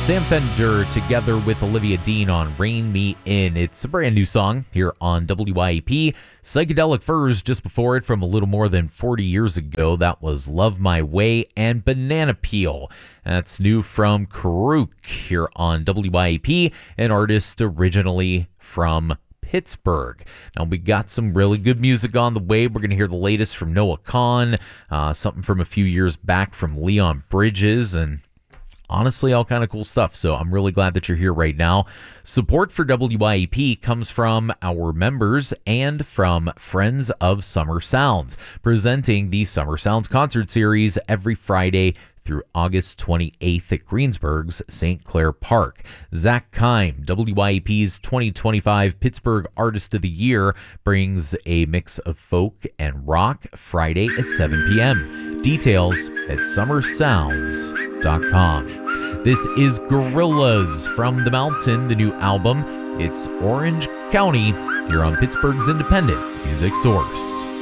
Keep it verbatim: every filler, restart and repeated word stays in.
Sam Fender together with Olivia Dean on Rein Me In. It's a brand new song here on W I E P. Psychedelic Furs just before it from a little more than forty years ago. That was Love My Way and Banana Peel. That's new from Karuk here on W I E P, an artist originally from Pittsburgh. Now, we got some really good music on the way. We're going to hear the latest from Noah Kahan, uh, something from a few years back from Leon Bridges, and honestly, all kind of cool stuff. So I'm really glad that you're here right now. Support for W I E P comes from our members and from Friends of Summer Sounds, presenting the Summer Sounds concert series every Friday through August twenty-eighth at Greensburg's Saint Clair Park. Zach Kime, W I E P's twenty twenty-five Pittsburgh Artist of the Year, brings a mix of folk and rock Friday at seven p.m. Details at summer sounds dot com. This is Gorillas from the Mountain, the new album. It's Orange County here on Pittsburgh's independent music source.